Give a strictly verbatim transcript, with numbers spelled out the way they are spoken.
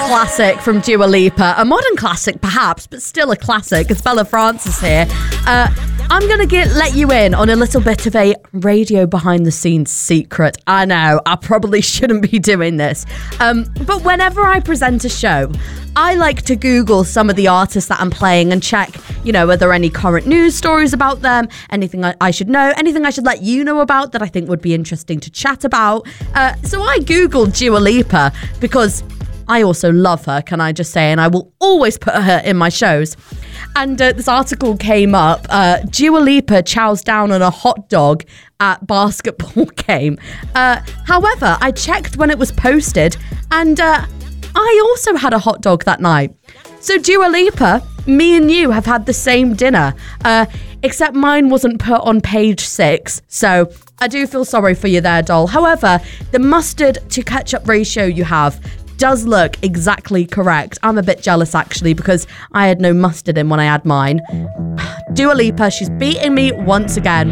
classic from Dua Lipa. A modern classic, perhaps, but still a classic. It's Bella Francis here. Uh, I'm going to get let you in on a little bit of a radio behind-the-scenes secret. I know, I probably shouldn't be doing this. Um, but whenever I present a show, I like to Google some of the artists that I'm playing and check, you know, are there any current news stories about them, anything I, I should know, anything I should let you know about that I think would be interesting to chat about. Uh, so I Googled Dua Lipa because I also love her, can I just say, and I will always put her in my shows. And uh, this article came up, uh, Dua Lipa chows down on a hot dog at basketball game. Uh, however, I checked when it was posted, and uh, I also had a hot dog that night. So Dua Lipa, me and you have had the same dinner, uh, except mine wasn't put on page six. So I do feel sorry for you there, doll. However, the mustard to ketchup ratio you have does look exactly correct. I'm a bit jealous, actually, because I had no mustard in when I had mine. Dua Lipa, she's beating me once again.